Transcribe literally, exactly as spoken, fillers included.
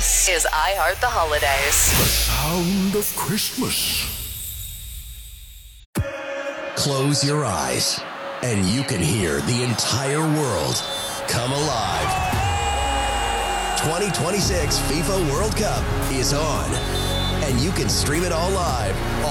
This is iHeart the Holidays. The sound of Christmas. Close your eyes, and you can hear the entire world come alive. twenty twenty-six FIFA World Cup is on, and you can stream it all live